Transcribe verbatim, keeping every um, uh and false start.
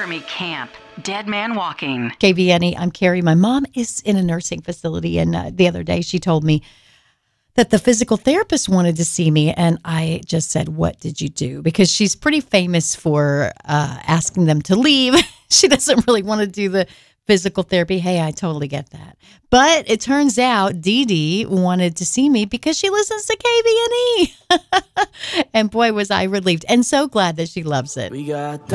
Jeremy Camp, Dead Man Walking. K B N E, I'm Carrie. My mom is in a nursing facility, and uh, the other day she told me that the physical therapist wanted to see me, and I just said, what did you do? Because she's pretty famous for uh, asking them to leave. She doesn't really want to do the physical therapy. Hey, I totally get that. But it turns out Dee Dee wanted to see me because she listens to K B N E. And boy, was I relieved and so glad that she loves it. We got